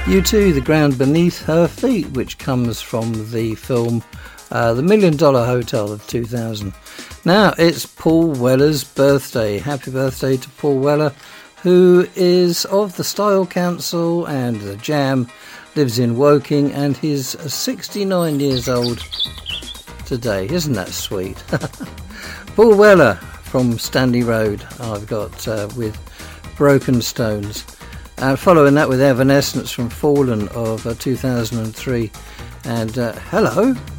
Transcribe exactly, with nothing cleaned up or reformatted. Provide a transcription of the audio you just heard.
U two, The Ground Beneath Her Feet, which comes from the film uh, The Million Dollar Hotel of two thousand. Now, it's Paul Weller's birthday. Happy birthday to Paul Weller, who is of the Style Council and the Jam, lives in Woking, and he's sixty-nine years old today. Isn't that sweet? Paul Weller from Stanley Road, I've got uh, with Broken Stones. And following that with Evanescence from Fallen of uh, two thousand three. And uh, hello,